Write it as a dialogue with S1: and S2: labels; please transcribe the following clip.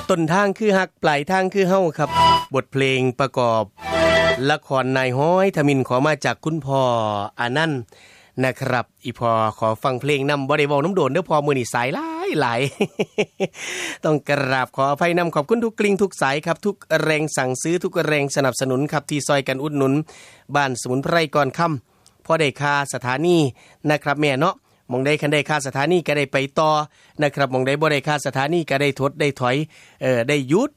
S1: ต้นทางคือฮักปลายทางคือเฮาครับบทเพลงประกอบละครนายฮ้อยทมินขอมาจากคุณพ่ออานันต์นะครับอีพอขอฟังเพลงนำบ่ได้เว้าน้ำโดนเด้อพอมื้อนี้สายหลาย ต้องกราบขออภัยนำขอบคุณทุกกลิ่งทุกสายครับทุกแรงสั่งซื้อทุกแรงสนับสนุนครับที่ซอยกันอุดหนุนบ้านสมุนไพรก่อนค่ำพอได้ค่าสถานีนะครับแม่เนาะมองได้คันได้ค่าสถานีก็ได้ไปต่อนะครับมองได้บ่ได้ค่าสถานีก็ได้ทดได้ถอยได้หยุด